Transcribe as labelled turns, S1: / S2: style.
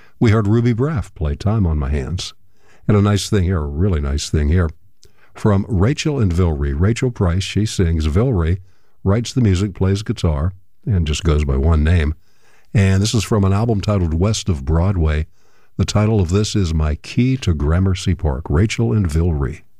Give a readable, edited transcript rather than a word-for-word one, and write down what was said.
S1: We heard Ruby Braff play Time on My Hands. And a nice thing here, a really nice thing here, from Rachel and Vilry. Rachel Price, she sings. Vilry writes the music, plays guitar, and just goes by one name. And this is from an album titled West of Broadway. The title of this is My Key to Gramercy Park. Rachel and Vilry.